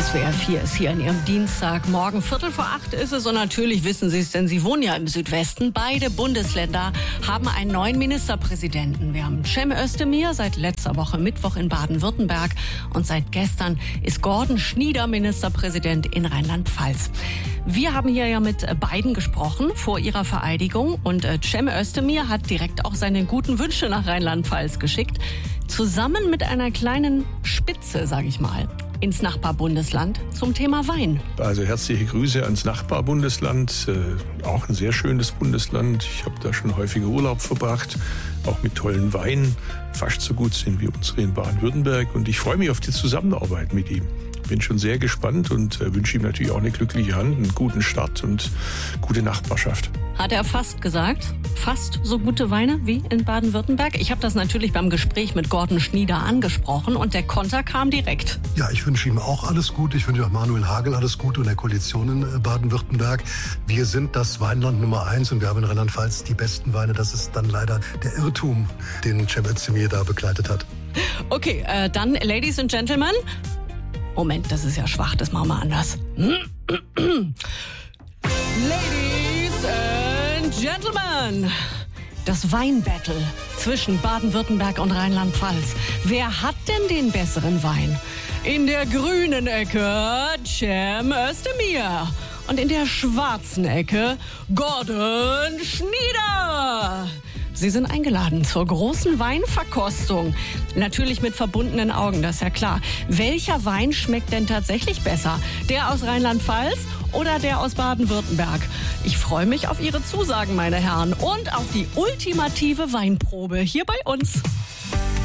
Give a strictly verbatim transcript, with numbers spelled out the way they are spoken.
S W R vier ist hier an Ihrem Dienstagmorgen. Viertel vor acht ist es und natürlich wissen Sie es, denn Sie wohnen ja im Südwesten. Beide Bundesländer haben einen neuen Ministerpräsidenten. Wir haben Cem Özdemir seit letzter Woche Mittwoch in Baden-Württemberg und seit gestern ist Gordon Schnieder Ministerpräsident in Rheinland-Pfalz. Wir haben hier ja mit beiden gesprochen vor ihrer Vereidigung und Cem Özdemir hat direkt auch seine guten Wünsche nach Rheinland-Pfalz geschickt. Zusammen mit einer kleinen Spitze, sage ich mal, ins Nachbarbundesland zum Thema Wein. Also herzliche Grüße ans Nachbarbundesland, äh, auch ein sehr schönes Bundesland. Ich habe da schon häufiger Urlaub verbracht, auch mit tollen Weinen. Fast so gut sind wie unsere in Baden-Württemberg und ich freue mich auf die Zusammenarbeit mit ihm. Bin schon sehr gespannt und äh, wünsche ihm natürlich auch eine glückliche Hand, einen guten Start und gute Nachbarschaft. Hat er fast gesagt, fast so gute Weine wie in Baden-Württemberg? Ich habe das natürlich beim Gespräch mit Gordon Schnieder angesprochen und der Konter kam direkt. Ja, ich wünsche ihm auch alles Gute. Ich wünsche auch Manuel Hagel alles Gute und der Koalition in Baden-Württemberg. Wir sind das Weinland Nummer eins und wir haben in Rheinland-Pfalz die besten Weine. Das ist dann leider der Irrtum, den Cem Özdemir da begleitet hat. Okay, äh, dann Ladies and Gentlemen. Moment, das ist ja schwach, das machen wir anders. Ladies and Gentlemen, das Weinbattle zwischen Baden-Württemberg und Rheinland-Pfalz. Wer hat denn den besseren Wein? In der grünen Ecke Cem Özdemir und in der schwarzen Ecke Gordon Schnieder. Sie sind eingeladen zur großen Weinverkostung. Natürlich mit verbundenen Augen, das ist ja klar. Welcher Wein schmeckt denn tatsächlich besser? Der aus Rheinland-Pfalz oder der aus Baden-Württemberg? Ich freue mich auf Ihre Zusagen, meine Herren, und auf die ultimative Weinprobe hier bei uns.